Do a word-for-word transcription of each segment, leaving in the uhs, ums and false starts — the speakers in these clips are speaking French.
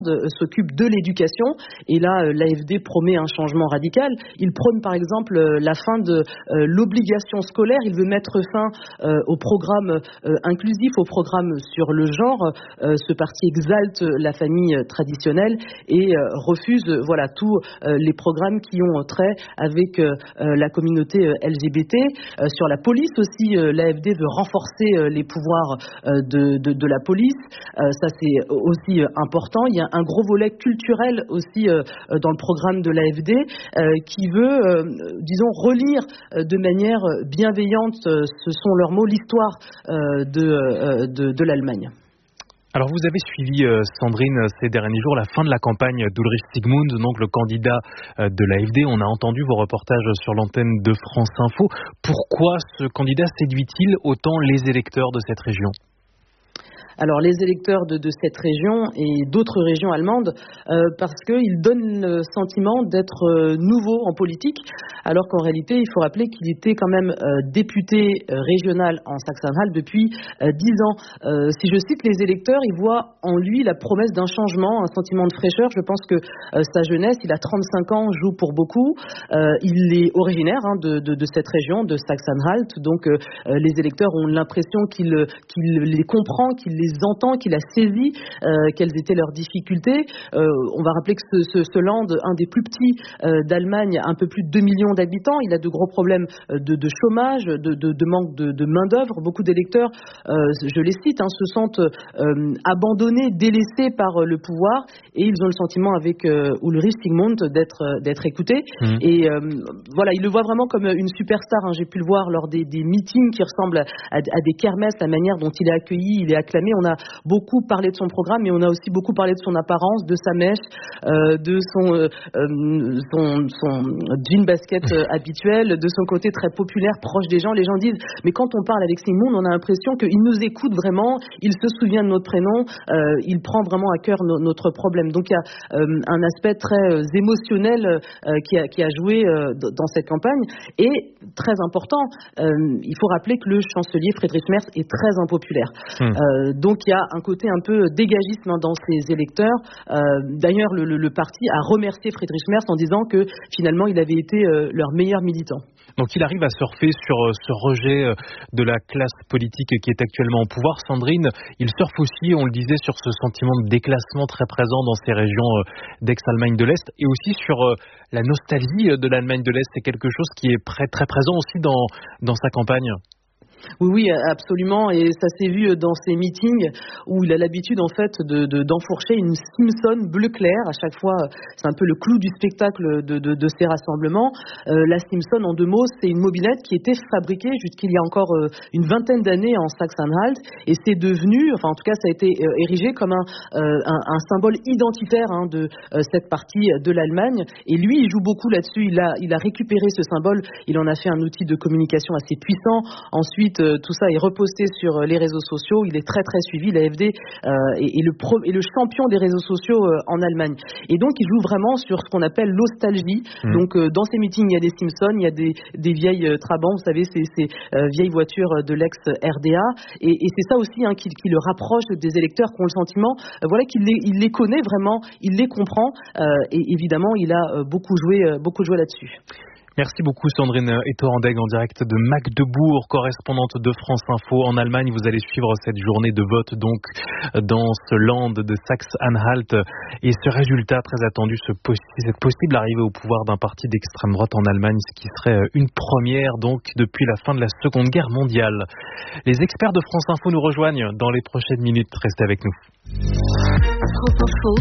s'occupe de l'éducation et là l'A F D promet un changement radical. Il prône par exemple la fin de euh, l'obligation scolaire, il veut mettre fin euh, au programme euh, inclusif, au programme sur le genre. Euh, ce parti exalte la famille traditionnelle et euh, refuse euh, voilà tous euh, les programmes qui ont trait avec euh, la communauté euh, L G B T. Euh, sur la police aussi, euh, l'A F D veut renforcer euh, les pouvoirs euh, de, de, de la police. Euh, ça c'est aussi euh, important. Il y a un gros volet culturel aussi euh, dans le programme de l'A F D euh, qui veut, euh, disons, relire euh, de manière bienveillante, euh, ce sont leurs mots, l'histoire euh, de, euh, de, de l'Allemagne. Alors vous avez suivi, euh, Sandrine, ces derniers jours, la fin de la campagne d'Ulrich Sigmund, donc le candidat euh, de l'A F D. On a entendu vos reportages sur l'antenne de France Info. Pourquoi ce candidat séduit-il autant les électeurs de cette région ? Alors les électeurs de, de cette région et d'autres régions allemandes, euh, parce qu'ils donnent le sentiment d'être euh, nouveau en politique, alors qu'en réalité, il faut rappeler qu'il était quand même euh, député euh, régional en Saxe-Anhalt depuis euh, dix ans. Euh, si je cite les électeurs, ils voient en lui la promesse d'un changement, un sentiment de fraîcheur. Je pense que euh, sa jeunesse, il a trente-cinq ans, joue pour beaucoup. Euh, il est originaire hein, de, de, de cette région, de Saxe-Anhalt, donc euh, les électeurs ont l'impression qu'il, qu'il les comprend, qu'il les entend, qu'il a saisi euh, quelles étaient leurs difficultés. Euh, on va rappeler que ce, ce, ce land, un des plus petits euh, d'Allemagne, a un peu plus de deux millions d'habitants. Il a de gros problèmes de, de chômage, de, de, de manque de, de main-d'œuvre. Beaucoup d'électeurs, euh, je les cite, hein, se sentent euh, abandonnés, délaissés par le pouvoir et ils ont le sentiment avec euh, Ulrich Sigmund d'être, d'être écoutés. Mmh. Et euh, voilà, ils le voient vraiment comme une superstar. Hein. J'ai pu le voir lors des, des meetings qui ressemblent à, à, à des kermesses, la manière dont il est accueilli, il est acclamé. On a beaucoup parlé de son programme, mais on a aussi beaucoup parlé de son apparence, de sa mèche, euh, de son, euh, son, son jean basket euh, habituel, de son côté très populaire, proche des gens. Les gens disent, mais quand on parle avec Sigmund, on a l'impression qu'il nous écoute vraiment, il se souvient de notre prénom, euh, il prend vraiment à cœur no, notre problème. Donc il y a euh, un aspect très euh, émotionnel euh, qui, a, qui a joué euh, dans cette campagne. Et très important, euh, il faut rappeler que le chancelier Friedrich Merz est très impopulaire. Mmh. Euh, donc il y a un côté un peu dégagiste hein, dans ses électeurs. Euh, d'ailleurs, le, le, le parti a remercié Friedrich Merz en disant que finalement il avait été euh, leur meilleur militant. Donc il arrive à surfer sur ce rejet de la classe politique qui est actuellement au pouvoir. Sandrine, il surfe aussi, on le disait, sur ce sentiment de déclassement très présent dans ces régions d'ex-Allemagne de l'Est et aussi sur la nostalgie de l'Allemagne de l'Est. C'est quelque chose qui est très, très présent aussi dans, dans sa campagne. Oui, oui, absolument. Et ça s'est vu dans ses meetings où il a l'habitude en fait de, de, d'enfourcher une Simpson bleu clair. À chaque fois, c'est un peu le clou du spectacle de, de, de ces rassemblements. Euh, la Simpson, en deux mots, c'est une mobilette qui était fabriquée jusqu'il y a encore euh, une vingtaine d'années en Saxe-Anhalt. Et c'est devenu, enfin en tout cas, ça a été euh, érigé comme un, euh, un, un symbole identitaire hein, de euh, cette partie de l'Allemagne. Et lui, il joue beaucoup là-dessus. Il a, il a récupéré ce symbole. Il en a fait un outil de communication assez puissant. Ensuite, tout ça est reposté sur les réseaux sociaux. Il est très très suivi. L'A F D euh, est, est, le pro, est le champion des réseaux sociaux euh, en Allemagne. Et donc il joue vraiment sur ce qu'on appelle l'ostalgie. Mmh. Donc euh, dans ces meetings, il y a des Simpsons, il y a des, des vieilles euh, Trabant, vous savez, ces, ces euh, vieilles voitures de l'ex-R D A. Et, et c'est ça aussi hein, qui, qui le rapproche des électeurs qui ont le sentiment, euh, voilà, qu'il les, il les connaît vraiment, il les comprend. Euh, et évidemment, il a euh, beaucoup joué, euh, beaucoup joué là-dessus. Merci beaucoup Sandrine Etorandeg en direct de Magdebourg, correspondante de France Info en Allemagne. Vous allez suivre cette journée de vote donc dans ce land de Saxe-Anhalt et ce résultat très attendu, ce possi- cette possible arrivée au pouvoir d'un parti d'extrême droite en Allemagne, ce qui serait une première donc depuis la fin de la Seconde Guerre mondiale. Les experts de France Info nous rejoignent dans les prochaines minutes. Restez avec nous. France Info,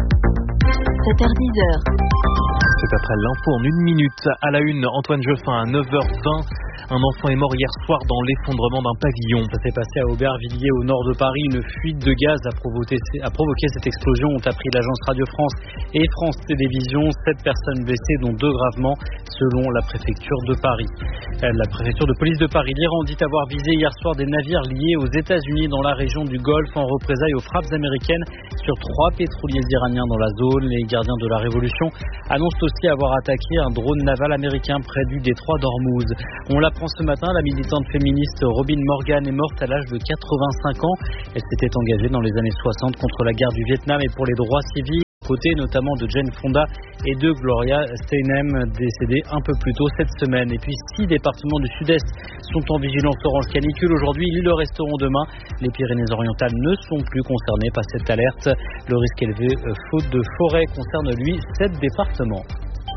sept heures dix. C'est après l'info en une minute. À la une, Antoine Jeuffin à neuf heures vingt. Un enfant est mort hier soir dans l'effondrement d'un pavillon. Ça s'est passé à Aubervilliers, au nord de Paris. Une fuite de gaz a provoqué, a provoqué cette explosion, ont appris l'agence Radio France et France Télévisions. Sept personnes blessées, dont deux gravement, selon la préfecture de Paris. La préfecture de police de Paris, l'Iran dit avoir visé hier soir des navires liés aux États-Unis dans la région du Golfe en représailles aux frappes américaines sur trois pétroliers iraniens dans la zone. Les gardiens de la Révolution annoncent aussi avoir attaqué un drone naval américain près du détroit d'Ormuz. On l'a France ce matin, la militante féministe Robin Morgan est morte à l'âge de quatre-vingt-cinq ans. Elle s'était engagée dans les années soixante contre la guerre du Vietnam et pour les droits civils, côté notamment de Jane Fonda et de Gloria Steinem, décédée un peu plus tôt cette semaine. Et puis six départements du sud-est sont en vigilance orange canicule aujourd'hui, ils le resteront demain. Les Pyrénées-Orientales ne sont plus concernées par cette alerte. Le risque élevé, faute de forêt, concerne lui sept départements.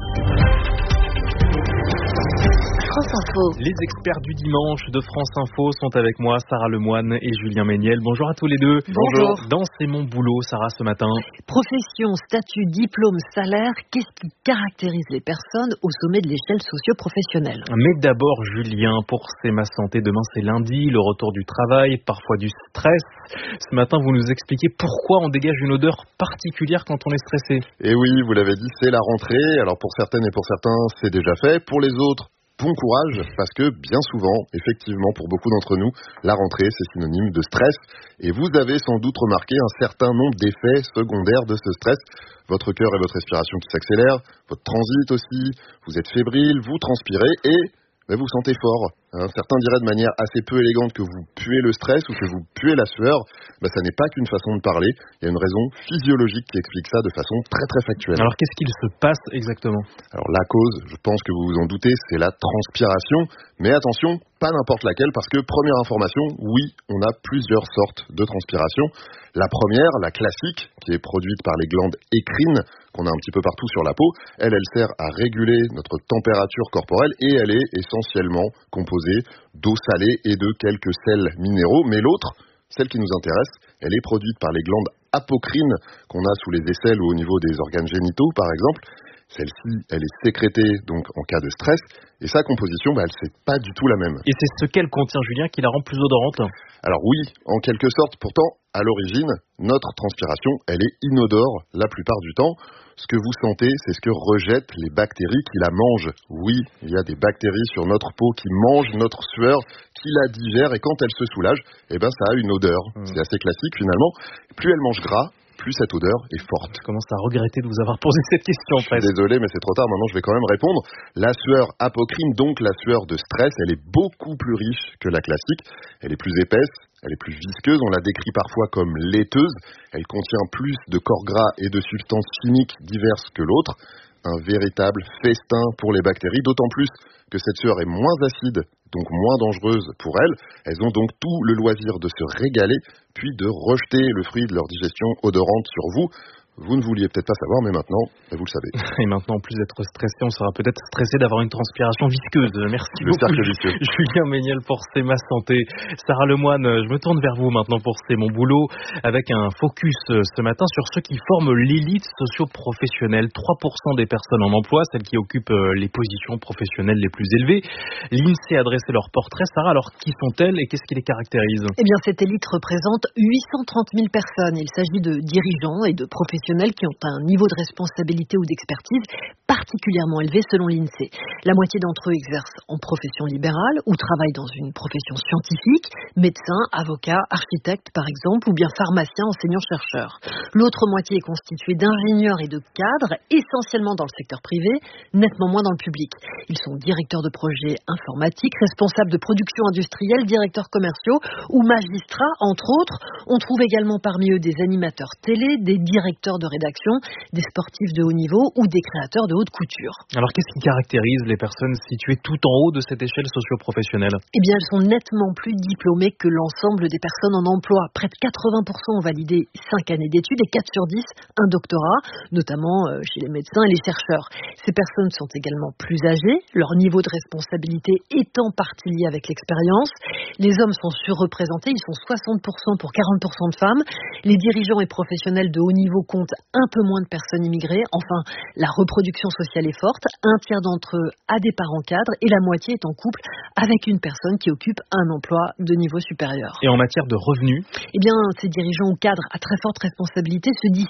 France Info. Les experts du dimanche de France Info sont avec moi, Sarah Lemoine et Julien Méniel. Bonjour à tous les deux. Bonjour. Dans C'est mon boulot, Sarah, ce matin. Profession, statut, diplôme, salaire, qu'est-ce qui caractérise les personnes au sommet de l'échelle socio-professionnelle? Mais d'abord, Julien, pour C'est ma santé, demain c'est lundi, le retour du travail, parfois du stress. Ce matin, vous nous expliquez pourquoi on dégage une odeur particulière quand on est stressé. Et oui, vous l'avez dit, c'est la rentrée. Alors pour certaines et pour certains, c'est déjà fait. Pour les autres, bon courage, parce que bien souvent, effectivement, pour beaucoup d'entre nous, la rentrée, c'est synonyme de stress. Et vous avez sans doute remarqué un certain nombre d'effets secondaires de ce stress. Votre cœur et votre respiration qui s'accélèrent, votre transit aussi, vous êtes fébrile, vous transpirez et ben, vous sentez fort. Hein. Certains diraient de manière assez peu élégante que vous puez le stress ou que vous puez la sueur. Ben, ça n'est pas qu'une façon de parler. Il y a une raison physiologique qui explique ça de façon très très factuelle. Alors qu'est-ce qu'il se passe exactement? Alors la cause, je pense que vous vous en doutez, c'est la transpiration. Mais attention, pas n'importe laquelle, parce que première information, oui, on a plusieurs sortes de transpiration. La première, la classique, qui est produite par les glandes écrines, qu'on a un petit peu partout sur la peau, elle, elle sert à réguler notre température corporelle et elle est essentiellement composée d'eau salée et de quelques sels minéraux. Mais l'autre, celle qui nous intéresse, elle est produite par les glandes apocrines qu'on a sous les aisselles ou au niveau des organes génitaux, par exemple. Celle-ci, elle est sécrétée donc en cas de stress et sa composition, bah, elle c'est pas du tout la même. Et c'est ce qu'elle contient, Julien, qui la rend plus odorante? Alors oui, en quelque sorte, pourtant, à l'origine, notre transpiration, elle est inodore la plupart du temps. Ce que vous sentez, c'est ce que rejettent les bactéries qui la mangent. Oui, il y a des bactéries sur notre peau qui mangent notre sueur, qui la digèrent et quand elles se soulagent, eh ben, ça a une odeur. Mmh. C'est assez classique finalement. Plus elles mangent gras, plus cette odeur est forte. Je commence à regretter de vous avoir posé cette question. Je suis désolé, mais c'est trop tard. Maintenant, je vais quand même répondre. La sueur apocrine, donc la sueur de stress, elle est beaucoup plus riche que la classique. Elle est plus épaisse, elle est plus visqueuse. On la décrit parfois comme laiteuse. Elle contient plus de corps gras et de substances chimiques diverses que l'autre. Un véritable festin pour les bactéries, d'autant plus que cette sueur est moins acide, donc moins dangereuse pour elles. Elles ont donc tout le loisir de se régaler, puis de rejeter le fruit de leur digestion odorante sur vous. Vous ne vouliez peut-être pas savoir, mais maintenant, vous le savez. Et maintenant, en plus d'être stressé, on sera peut-être stressé d'avoir une transpiration visqueuse. Merci le beaucoup, cercle vicieux. Julien Méniel pour C'est ma santé. Sarah Lemoine, je me tourne vers vous maintenant pour C'est mon boulot, avec un focus ce matin sur ceux qui forment l'élite socio-professionnelle. trois pour cent des personnes en emploi, celles qui occupent les positions professionnelles les plus élevées. L'INSEE a dressé leur portrait. Sarah, alors qui sont-elles et qu'est-ce qui les caractérise? Eh bien, cette élite représente huit cent trente mille personnes. Il s'agit de dirigeants et de professionnels qui ont un niveau de responsabilité ou d'expertise particulièrement élevé selon l'INSEE. La moitié d'entre eux exercent en profession libérale ou travaillent dans une profession scientifique, médecin, avocat, architecte par exemple, ou bien pharmacien, enseignant-chercheur. L'autre moitié est constituée d'ingénieurs et de cadres, essentiellement dans le secteur privé, nettement moins dans le public. Ils sont directeurs de projets informatiques, responsables de production industrielle, directeurs commerciaux ou magistrats, entre autres. On trouve également parmi eux des animateurs télé, des directeurs de rédaction, des sportifs de haut niveau ou des créateurs de haute couture. Alors qu'est-ce qui caractérise les personnes situées tout en haut de cette échelle socio-professionnelle? Eh bien, elles sont nettement plus diplômées que l'ensemble des personnes en emploi. Près de quatre-vingts pour cent ont validé cinq années d'études et quatre sur dix un doctorat, notamment chez les médecins et les chercheurs. Ces personnes sont également plus âgées, leur niveau de responsabilité étant partie lié avec l'expérience. Les hommes sont surreprésentés, ils sont soixante pour cent pour quarante pour cent de femmes. Les dirigeants et professionnels de haut niveau comptent un peu moins de personnes immigrées. Enfin, la reproduction sociale est forte. Un tiers d'entre eux a des parents cadres et la moitié est en couple avec une personne qui occupe un emploi de niveau supérieur. Et en matière de revenus? Eh bien, ces dirigeants ou cadres à très forte responsabilité se distinguent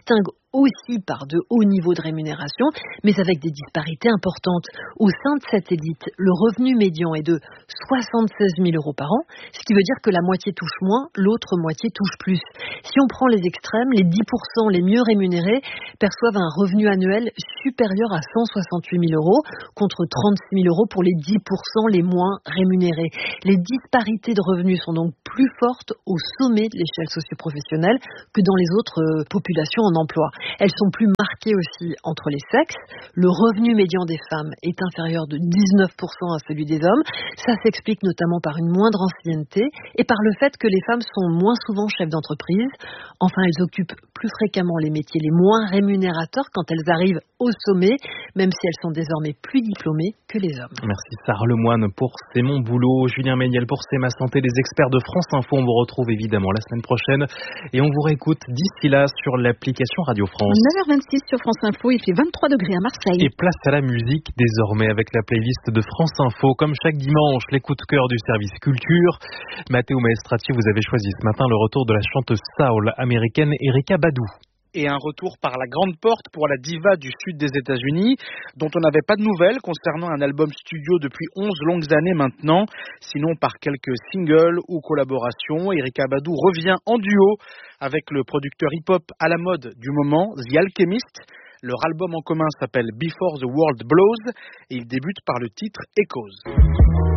aussi par de hauts niveaux de rémunération, mais avec des disparités importantes. Au sein de cette élite, le revenu médian est de soixante-seize mille euros par an, ce qui veut dire que la moitié touche moins, l'autre moitié touche plus. Si on prend les extrêmes, les dix pour cent les mieux rémunérés perçoivent un revenu annuel supérieur à cent soixante-huit mille euros, contre trente-six mille euros pour les dix pour cent les moins rémunérés. Les disparités de revenus sont donc plus fortes au sommet de l'échelle socio-professionnelle que dans les autres euh, populations en emploi. Elles sont plus marquées aussi entre les sexes. Le revenu médian des femmes est inférieur de dix-neuf pour cent à celui des hommes. Ça s'explique notamment par une moindre ancienneté et par le fait que les femmes sont moins souvent chefs d'entreprise. Enfin, elles occupent plus fréquemment les métiers les moins rémunérateurs quand elles arrivent au sommet, même si elles sont désormais plus diplômées que les hommes. Merci Sarah Lemoine pour C'est mon boulot, Julien Méniel pour C'est ma santé, les experts de France Info. On vous retrouve évidemment la semaine prochaine et on vous réécoute d'ici là sur l'application Radio France. neuf heures vingt-six sur France Info, il fait vingt-trois degrés à Marseille. Et place à la musique désormais avec la playlist de France Info. Comme chaque dimanche, les coups de cœur du service culture. Matteo Maestrati, vous avez choisi ce matin le retour de la chanteuse soul américaine Erykah Badu. Et un retour par la grande porte pour la diva du sud des États-Unis, dont on n'avait pas de nouvelles concernant un album studio depuis onze longues années maintenant. Sinon, par quelques singles ou collaborations, Erykah Badu revient en duo avec le producteur hip-hop à la mode du moment, The Alchemist. Leur album en commun s'appelle Before the World Blows et il débute par le titre Echoes.